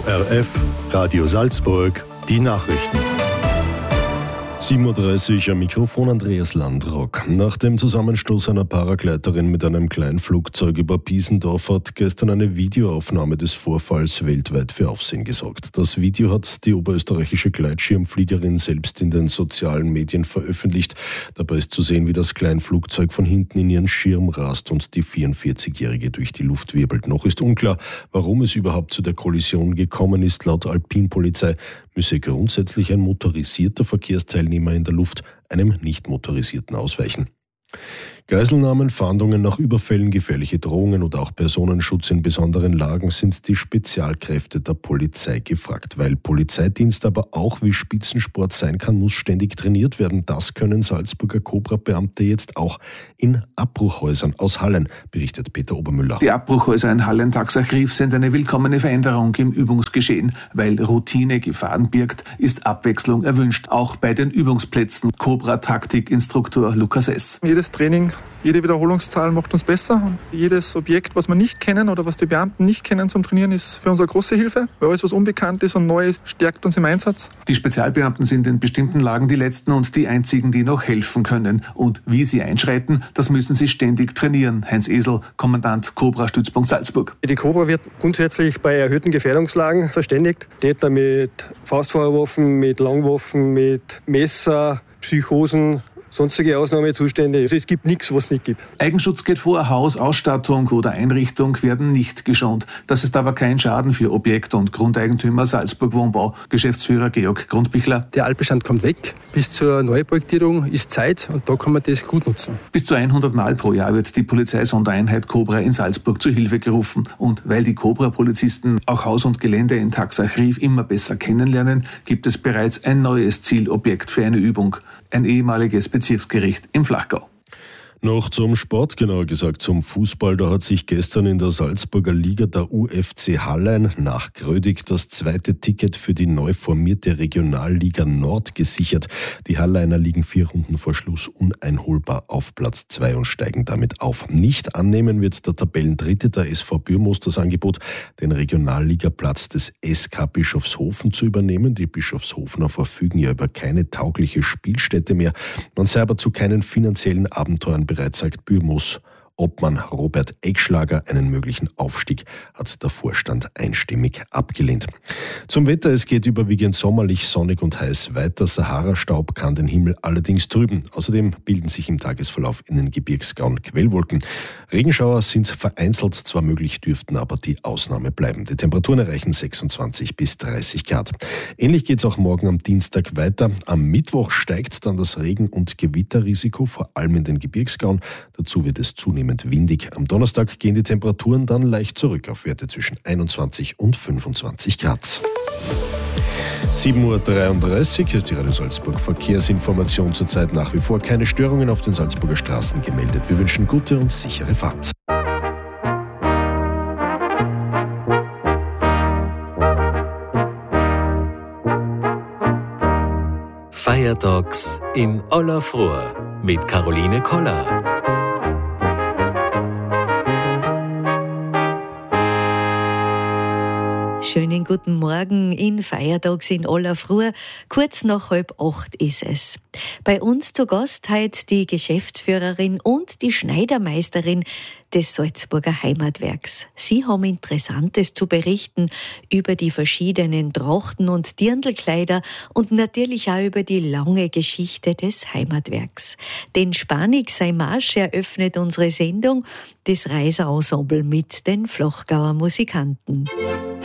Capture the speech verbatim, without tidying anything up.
R F, Radio Salzburg, die Nachrichten. sieben Uhr dreißig am Mikrofon Andreas Landrock. Nach dem Zusammenstoß einer Paragleiterin mit einem Kleinflugzeug über Piesendorf hat gestern eine Videoaufnahme des Vorfalls weltweit für Aufsehen gesorgt. Das Video hat die oberösterreichische Gleitschirmfliegerin selbst in den sozialen Medien veröffentlicht. Dabei ist zu sehen, wie das Kleinflugzeug von hinten in ihren Schirm rast und die vierundvierzigjährige durch die Luft wirbelt. Noch ist unklar, warum es überhaupt zu der Kollision gekommen ist. Laut Alpinpolizei müsse grundsätzlich ein motorisierter Verkehrsteilnehmer in der Luft einem nicht motorisierten ausweichen. Geiselnahmen, Fahndungen nach Überfällen, gefährliche Drohungen oder auch Personenschutz in besonderen Lagen sind die Spezialkräfte der Polizei gefragt. Weil Polizeidienst aber auch wie Spitzensport sein kann, muss ständig trainiert werden. Das können Salzburger Cobra-Beamte jetzt auch in Abbruchhäusern aus Hallen, berichtet Peter Obermüller. Die Abbruchhäuser in Hallen-Taxach-Rief sind eine willkommene Veränderung im Übungsgeschehen. Weil Routine Gefahren birgt, ist Abwechslung erwünscht, auch bei den Übungsplätzen. Cobra-Taktik-Instruktor Lukas S. Jedes Training, jede Wiederholungszahl macht uns besser. Und jedes Objekt, was wir nicht kennen oder was die Beamten nicht kennen zum Trainieren, ist für uns eine große Hilfe. Weil alles, was unbekannt ist und neu ist, stärkt uns im Einsatz. Die Spezialbeamten sind in bestimmten Lagen die Letzten und die Einzigen, die noch helfen können. Und wie sie einschreiten, das müssen sie ständig trainieren. Heinz Esel, Kommandant Cobra-Stützpunkt Salzburg. Die Cobra wird grundsätzlich bei erhöhten Gefährdungslagen verständigt. Täter mit Faustfeuerwaffen, mit Langwaffen, mit Messer, Psychosen, sonstige Ausnahmezustände. Also es gibt nichts, was es nicht gibt. Eigenschutz geht vor, Haus, Ausstattung oder Einrichtung werden nicht geschont. Das ist aber kein Schaden für Objekt- und Grundeigentümer Salzburg Wohnbau. Geschäftsführer Georg Grundbichler. Der Altbestand kommt weg. Bis zur Neuprojektierung ist Zeit und da kann man das gut nutzen. Bis zu hundert Mal pro Jahr wird die Polizeisondereinheit Cobra in Salzburg zu Hilfe gerufen. Und weil die Cobra-Polizisten auch Haus und Gelände in Taxach-Rief immer besser kennenlernen, gibt es bereits ein neues Zielobjekt für eine Übung. Ein ehemaliges Bezirksgericht im Flachgau. Noch zum Sport, genauer gesagt zum Fußball. Da hat sich gestern in der Salzburger Liga der U F C Hallein nach Grödig das zweite Ticket für die neu formierte Regionalliga Nord gesichert. Die Halleiner liegen vier Runden vor Schluss uneinholbar auf Platz zwei und steigen damit auf. Nicht annehmen wird der Tabellendritte der S V Bürmoos das Angebot, den Regionalligaplatz des S K Bischofshofen zu übernehmen. Die Bischofshofener verfügen ja über keine taugliche Spielstätte mehr. Man sei aber zu keinen finanziellen Abenteuern bereit, sagt Bürmoos. Obmann Robert Eckschlager, einen möglichen Aufstieg hat der Vorstand einstimmig abgelehnt. Zum Wetter, es geht überwiegend sommerlich, sonnig und heiß weiter. Sahara-Staub kann den Himmel allerdings trüben. Außerdem bilden sich im Tagesverlauf in den Gebirgsgauen Quellwolken. Regenschauer sind vereinzelt zwar möglich, dürften aber die Ausnahme bleiben. Die Temperaturen erreichen sechsundzwanzig bis dreißig Grad. Ähnlich geht es auch morgen am Dienstag weiter. Am Mittwoch steigt dann das Regen- und Gewitterrisiko, vor allem in den Gebirgsgauen. Dazu wird es zunehmend windig. Am Donnerstag gehen die Temperaturen dann leicht zurück auf Werte zwischen einundzwanzig und fünfundzwanzig Grad. sieben Uhr dreiunddreißig, hier ist die Radio Salzburg Verkehrsinformation. Zurzeit nach wie vor keine Störungen auf den Salzburger Straßen gemeldet. Wir wünschen gute und sichere Fahrt. Feiertags in aller Früh mit Caroline Koller. Schönen guten Morgen in Feiertags in aller Früh. Kurz nach halb acht ist es. Bei uns zu Gast heute die Geschäftsführerin und die Schneidermeisterin des Salzburger Heimatwerks. Sie haben Interessantes zu berichten über die verschiedenen Trachten und Dirndlkleider und natürlich auch über die lange Geschichte des Heimatwerks. Den Spanik sei Marsch eröffnet unsere Sendung, das Reiserensemble mit den Flachgauer Musikanten.